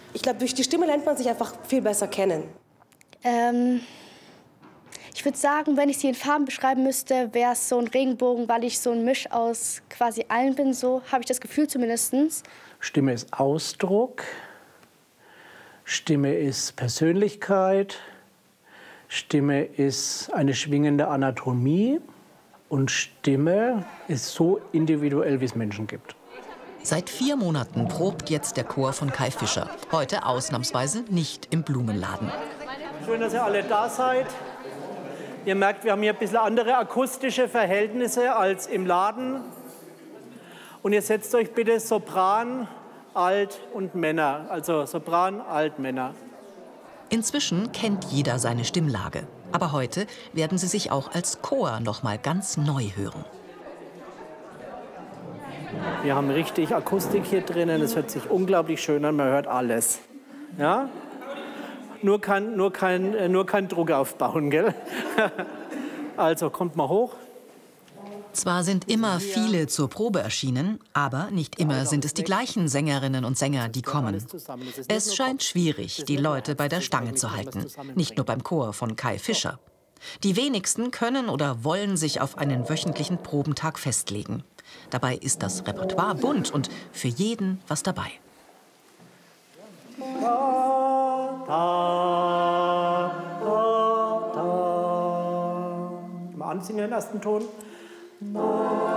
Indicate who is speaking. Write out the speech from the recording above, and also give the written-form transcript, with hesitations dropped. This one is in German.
Speaker 1: Ich glaube, durch die Stimme lernt man sich einfach viel besser kennen.
Speaker 2: Ich würde sagen, wenn ich sie in Farben beschreiben müsste, wäre es so ein Regenbogen, weil ich so ein Misch aus quasi allen bin. So habe ich das Gefühl zumindest.
Speaker 3: Stimme ist Ausdruck, Stimme ist Persönlichkeit, Stimme ist eine schwingende Anatomie und Stimme ist so individuell, wie es Menschen gibt.
Speaker 4: Seit 4 Monaten probt jetzt der Chor von Kai Fischer. Heute ausnahmsweise nicht im Blumenladen.
Speaker 3: Schön, dass ihr alle da seid. Ihr merkt, wir haben hier ein bisschen andere akustische Verhältnisse als im Laden. Und ihr setzt euch bitte Sopran, Alt und Männer. Also Sopran, Alt, Männer.
Speaker 4: Inzwischen kennt jeder seine Stimmlage. Aber heute werden sie sich auch als Chor noch mal ganz neu hören.
Speaker 3: Wir haben richtig Akustik hier drinnen. Es hört sich unglaublich schön an. Man hört alles. Ja? Nur kein Druck aufbauen, gell? Also, kommt mal hoch.
Speaker 4: Zwar sind immer viele zur Probe erschienen, aber nicht immer sind es die gleichen Sängerinnen und Sänger, die kommen. Es scheint schwierig, die Leute bei der Stange zu halten. Nicht nur beim Chor von Kai Fischer. Die wenigsten können oder wollen sich auf einen wöchentlichen Probentag festlegen. Dabei ist das Repertoire bunt und für jeden was dabei.
Speaker 3: Mal ansingen den ersten Ton.